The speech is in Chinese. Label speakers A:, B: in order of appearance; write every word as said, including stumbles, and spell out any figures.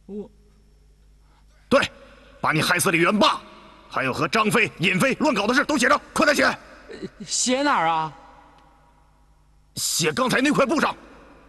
A: 我，
B: 对，把你害死李元霸，还有和张飞、尹飞乱搞的事都写上，快点写！
A: 写哪儿啊？
B: 写刚才那块布上。